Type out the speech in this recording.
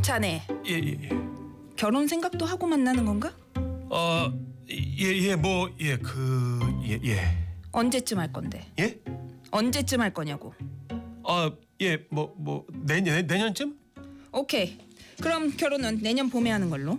자네 예, 예. 결혼 생각도 하고 만나는 건가? 예, 언제쯤 할 건데? 예? 언제쯤 할 거냐고. 내년쯤? 오케이. 그럼 결혼은 내년 봄에 하는 걸로.